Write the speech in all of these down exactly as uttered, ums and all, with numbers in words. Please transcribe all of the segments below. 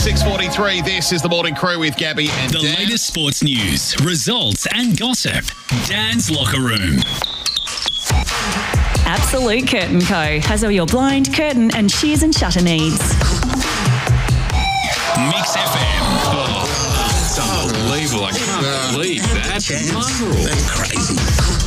six forty-three, this is the Morning Crew with Gabby and The Dan. latest sports news, results and gossip. Dan's Locker Room. Absolute Curtain Co. has all your blind, curtain and shears and shutter needs. Mix F M. Oh, that's unbelievable. I can't believe that. Mongrel. That's crazy.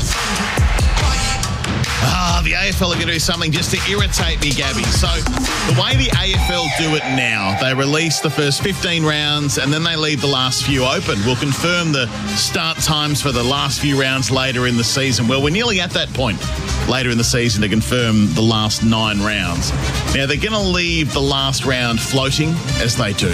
Ah, the A F L are going to do something just to irritate me, Gabby. So the way the A F L do it now, they release the first fifteen rounds and then they leave the last few open. We'll confirm the start times for the last few rounds later in the season. Well, we're nearly at that point later in the season to confirm the last nine rounds. Now, they're going to leave the last round floating, as they do.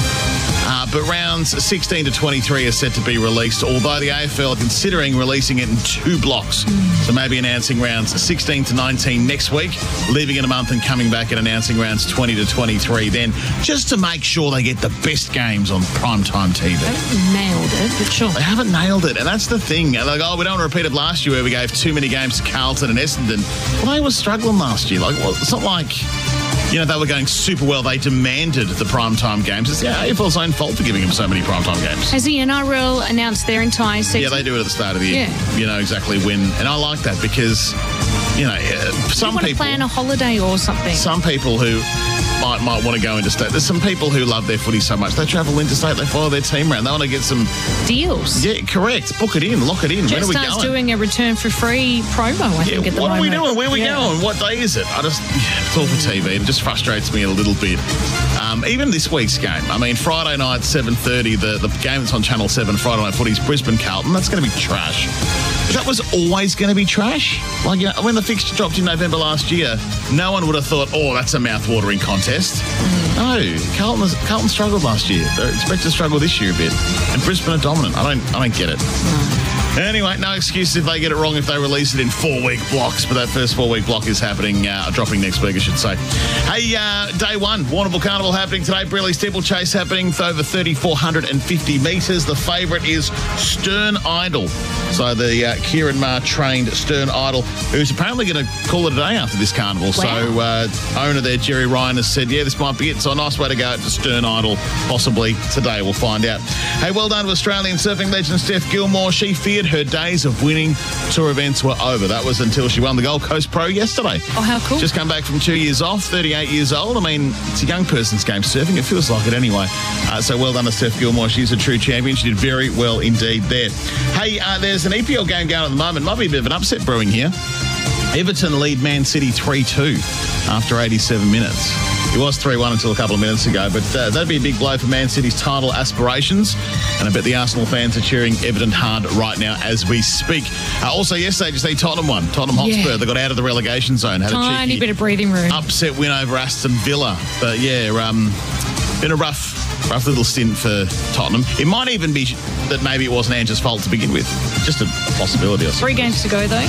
Uh, but rounds sixteen to twenty-three are set to be released, although the A F L are considering releasing it in two blocks. Mm. So maybe announcing rounds sixteen to nineteen next week, leaving it a month and coming back and announcing rounds twenty to twenty-three then, just to make sure they get the best games on primetime T V. They haven't nailed it, but sure. They haven't nailed it, and that's the thing. Like, oh, we don't want to repeat it last year where we gave too many games to Carlton and Essendon. Well, they were struggling last year. Like, well, it's not like... You know, they were going super well. They demanded the primetime games. It's the A F L's own fault for giving them so many primetime games. Has the N R L announced their entire season? Yeah, they do it at the start of the year. Yeah. You know exactly when. And I like that because, you know, uh, some you want people... to plan a holiday or something. Some people who might might want to go interstate. There's some people who love their footy so much. They travel interstate. They follow their team around. They want to get some... Deals. Yeah, correct. Book it in. Lock it in. When are we going? Just doing a return for free promo, I Yeah, think, at the what moment. are we doing? Where are we Yeah. going? What day is it? I just, yeah, it's all for T V. It just frustrates me a little bit. Um, even this week's game. I mean, Friday night, seven thirty, the, the game that's on Channel seven, Friday Night Footy's Brisbane Carlton. That's going to be trash. That was always going to be trash. Like, you know, when the fixture dropped in November last year, no one would have thought, oh, that's a mouth-watering contest. Mm. No, Carlton, was, Carlton struggled last year. They're expected to struggle this year a bit. And Brisbane are dominant. I don't, I don't get it. Mm. Anyway, no excuse if they get it wrong if they release it in four-week blocks, but that first four-week block is happening, uh, dropping next week, I should say. Hey, uh, day one, Warrnambool Carnival happening today, Brearley Steeplechase happening with over three thousand four hundred fifty metres. The favourite is Stern Idol. So the uh, Kieran Maher trained Stern Idol, who's apparently going to call it a day after this carnival. Wow. So uh, owner there, Jerry Ryan, has said, yeah, this might be it. So a nice way to go to Stern Idol, possibly today. We'll find out. Hey, well done to Australian surfing legend Steph Gilmore. She feared her days of winning tour events were over. That was until she won the Gold Coast Pro yesterday. Oh, how cool. Just come back from two years off, thirty-eight years old. I mean, it's a young person's game, surfing. It feels like it anyway. Uh, so well done to Steph Gilmore. She's a true champion. She did very well indeed there. Hey, uh, there's an E P L game going at the moment. Might be a bit of an upset brewing here. Everton lead Man City three two after eighty-seven minutes. It was three one until a couple of minutes ago, but uh, that'd be a big blow for Man City's title aspirations. And I bet the Arsenal fans are cheering Everton hard right now as we speak. Uh, also, yesterday, just see Tottenham won. Tottenham Hotspur, yeah. They got out of the relegation zone. Had Tiny a cheeky bit of breathing room. upset win over Aston Villa. But yeah, um, been a rough... rough little stint for Tottenham. It might even be that maybe it wasn't Ange's fault to begin with. Just a possibility. Or Three games to go, though,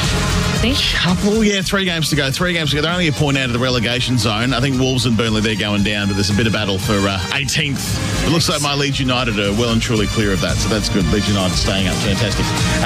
I think. Couple, yeah, three games to go. Three games to go. They're only a point out of the relegation zone. I think Wolves and Burnley, they're going down, but there's a bit of battle for uh, eighteenth. It looks like my Leeds United are well and truly clear of that, so that's good. Leeds United staying up. Fantastic.